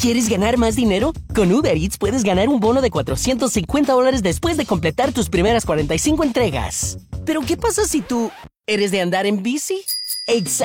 ¿Quieres ganar más dinero? Con Uber Eats puedes ganar un bono de $450 después de completar tus primeras 45 entregas. ¿Pero qué pasa si tú eres de andar en bici?